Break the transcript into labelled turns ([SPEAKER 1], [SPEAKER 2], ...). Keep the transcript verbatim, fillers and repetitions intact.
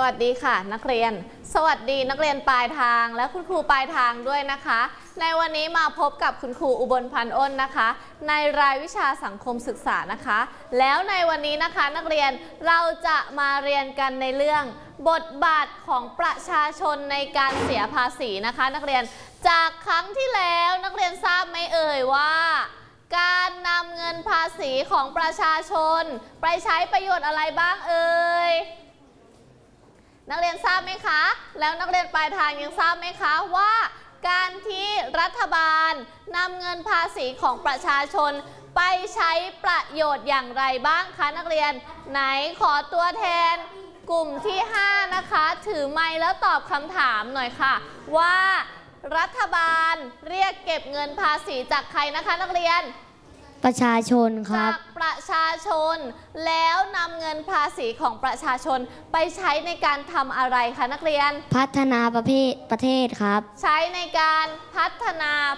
[SPEAKER 1] วัสดีค่ะนักเรียนสวัสดีนักเรียนปลายทางและคุณครูปลายทางด้วยนะคะในวันนี้มาพบกับคุณครูอุบลพันธ์อ้นนะคะในรายวิชาสังคมศึกษานะคะแล้วในวันนี้นะคะนักเรียนเราจะมาเรียนกันในเรื่องบทบาทของประชาชนในการเสียภาษีนะคะนักเรียนจากครั้งที่แล้วนักเรียนทราบไหมเอ่ยว่าการนำเงินภาษีของประชาชนไปใช้ประโยชน์อะไรบ้างเอ่ยนักเรียนทราบไหมคะแล้วนักเรียนปลายทางยังทราบไหมคะว่าการที่รัฐบาลนำเงินภาษีของประชาชนไปใช้ประโยชน์อย่างไรบ้างคะนักเรียนไหนขอตัวแทนกลุ่มที่ห้านะคะถือไมค์แล้วตอบคำถามหน่อยค่ะว่ารัฐบาลเรียกเก็บเงินภาษีจากใครนะคะนักเรียน
[SPEAKER 2] ประชาชนครับ
[SPEAKER 1] จากประชาชนแล้วนำเงินภาษีของประชาชนไปใช้ในการทำอะไรคะนักเรียน
[SPEAKER 2] พัฒนาประเภทประเทศครับ
[SPEAKER 1] ใช้ในการพัฒนา